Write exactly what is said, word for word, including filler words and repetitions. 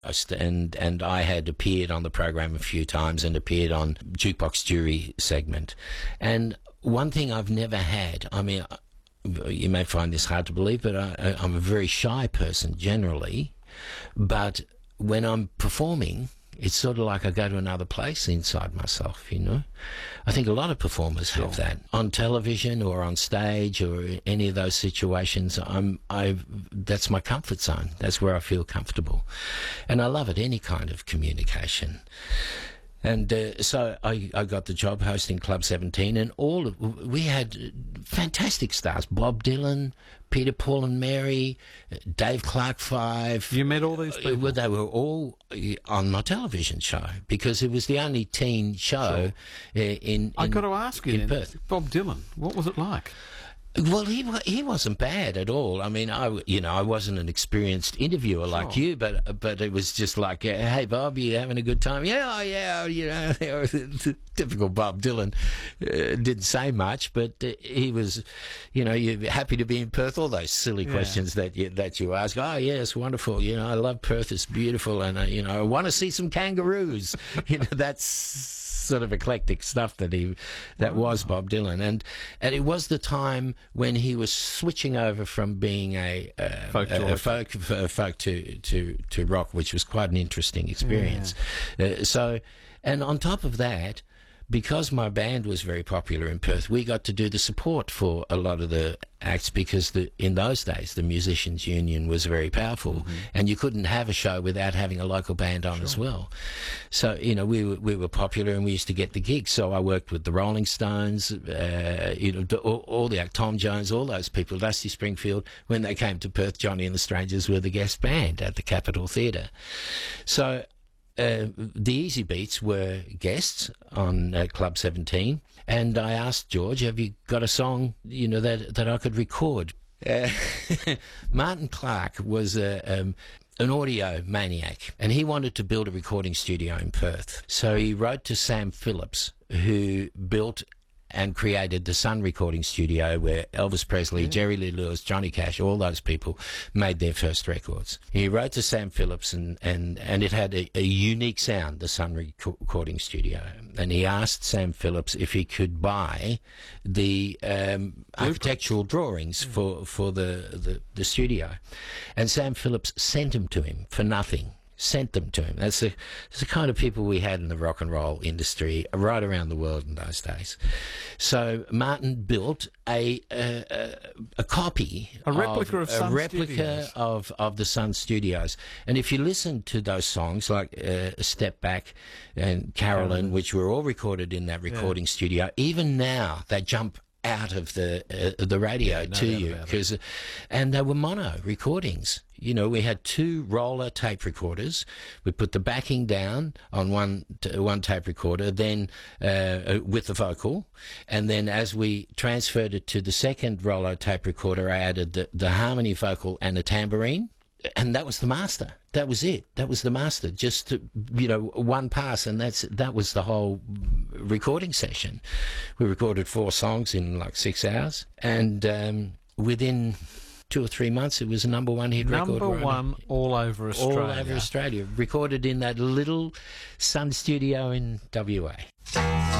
and and I had appeared on the program a few times and appeared on Jukebox Jury segment. And one thing I've never had, I mean, you may find this hard to believe, but I, I'm a very shy person generally. But when I'm performing, it's sort of like I go to another place inside myself, you know. I think a lot of performers have that on television or on stage or any of those situations. I'm, I, that's my comfort zone. That's where I feel comfortable, and I love it. Any kind of communication. And uh, so I, I got the job hosting Club seventeen, and all of, we had fantastic stars: Bob Dylan, Peter, Paul and Mary, Dave Clark Five. You met all these people? Well, they were all on my television show because it was the only teen show sure. in, in. I got to ask you, in then, Perth. Bob Dylan, what was it like? Well, he he wasn't bad at all. I mean, I you know I wasn't an experienced interviewer sure. like you, but but it was just like, hey Bob, you having a good time? Yeah, oh, yeah, you know, typical Bob Dylan. Uh, didn't say much, but uh, he was, you know, you're happy to be in Perth. All those silly yeah. questions that you that you ask. Oh yes, wonderful. You know, I love Perth. It's beautiful, and uh, you know, I want to see some kangaroos. You know, that's sort of eclectic stuff that he that wow. was Bob Dylan, and and it was the time when he was switching over from being a, uh, folk, a, a folk, a folk to to to rock, which was quite an interesting experience. Yeah. Uh, so, and on top of that, because my band was very popular in Perth, we got to do the support for a lot of the acts because the, in those days the Musicians Union was very powerful, mm-hmm. and you couldn't have a show without having a local band on sure. as well. So, you know, we were, we were popular and we used to get the gigs. So I worked with the Rolling Stones, uh, you know, all, all the Tom Jones, all those people, Dusty Springfield. When they came to Perth, Johnny and the Strangers were the guest band at the Capitol Theatre. So Uh, the Easy Beats were guests on uh, Club seventeen, and I asked George, have you got a song, you know, that that I could record? Uh, Martin Clark was a, um, an audio maniac, and he wanted to build a recording studio in Perth. So he wrote to Sam Phillips, who built and created the Sun Recording Studio, where Elvis Presley, yeah. Jerry Lee Lewis, Johnny Cash, all those people made their first records. He wrote to Sam Phillips, and, and, and it had a, a unique sound, the Sun Recording Studio. And he asked Sam Phillips if he could buy the um, architectural drawings yeah. for, for the, the, the studio. And Sam Phillips sent them to him for nothing. Sent them to him. That's the, that's the kind of people we had in the rock and roll industry right around the world in those days. So Martin built a a, a, a copy, a replica of, of Sun a replica Studios. of of the Sun Studios. And if you listen to those songs like uh, Step Back and Carolyn, Carolyn, which were all recorded in that recording yeah. studio, even now they jump out of the uh, the radio yeah, no to you because, uh, and they were mono recordings. You know, we had two roller tape recorders. We put the backing down on one t- one tape recorder, then uh, with the vocal, and then as we transferred it to the second roller tape recorder, I added the, the harmony vocal and the tambourine, and that was the master. That was it. That was the master. Just to, you know, one pass, and that's that was the whole recording session. We recorded four songs in like six hours, and um, within two or three months, it was a number one hit number record. Number one all over Australia. All over Australia. Recorded in that little Sun studio in W A.